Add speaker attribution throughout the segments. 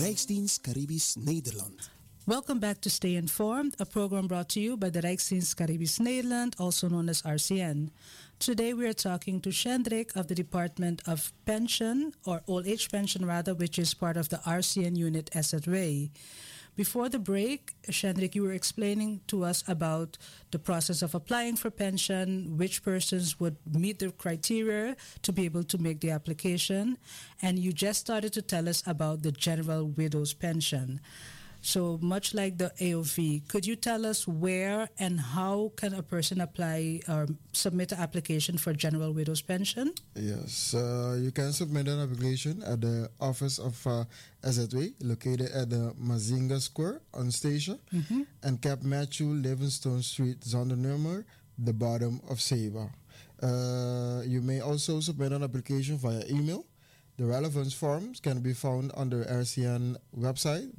Speaker 1: Rijksdienst Caribisch Nederland.
Speaker 2: Welcome back to Stay Informed, a program brought to you by the Rijksdienst Caribisch Nederland, also known as RCN. Today we are talking to Shendrik of the Department of Pension, or Old Age Pension rather, which is part of the RCN unit SZW. Before the break, Shendrik, you were explaining to us about the process of applying for pension, which persons would meet the criteria to be able to make the application, and you just started to tell us about the General Widow's Pension. So much like the AOV, could you tell us where and how can a person apply or submit an application for General Widow's Pension?
Speaker 3: Yes, you can submit an application at the office of SZW, located at the Mazinga Square on Station and Cap Matthew Livingstone Street, Zondernummer, the bottom of Seba. You may also submit an application via email. The relevant forms can be found on the RCN website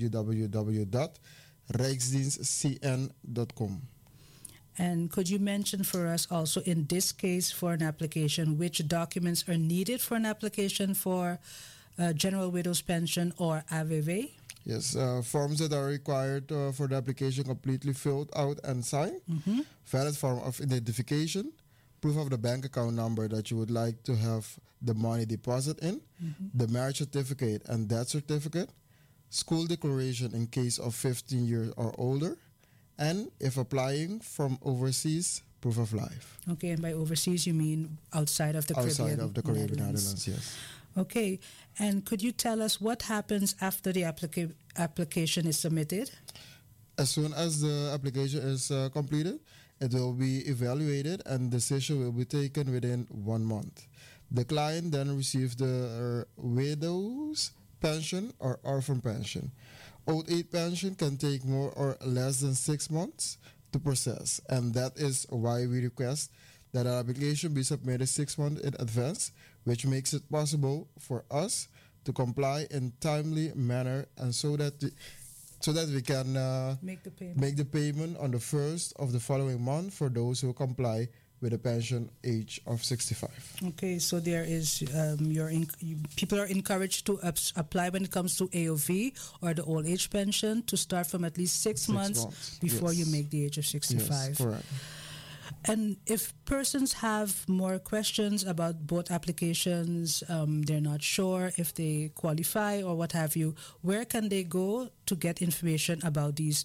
Speaker 3: www.rijksdienstcn.com.
Speaker 2: And could you mention for us also in this case for an application which documents are needed for an application for General Widow's Pension or AVV?
Speaker 3: Yes, forms that are required for the application completely filled out and signed. Valid form of identification. Proof of the bank account number that you would like to have the money deposit in, the marriage certificate and death certificate, school declaration in case of 15 years or older, and if applying from overseas, proof of life.
Speaker 2: Okay, and by overseas you mean outside of the Caribbean?
Speaker 3: Outside of the Caribbean Netherlands, yes.
Speaker 2: Okay, and could you tell us what happens after the application is submitted?
Speaker 3: As soon as the application is completed, it will be evaluated and decision will be taken within 1 month. The client then receives the widow's pension or orphan pension. Old age pension can take more or less than 6 months to process, and that is why we request that our application be submitted 6 months in advance, which makes it possible for us to comply in timely manner and so that we can make the payment on the first of the following month for those who comply with the pension age of 65.
Speaker 2: Okay, so there is people are encouraged to apply when it comes to AOV or the old age pension to start from at least 6 months before you make the age of 65.
Speaker 3: Yes, correct.
Speaker 2: And if persons have more questions about both applications, they're not sure if they qualify or what have you, where can they go to get information about these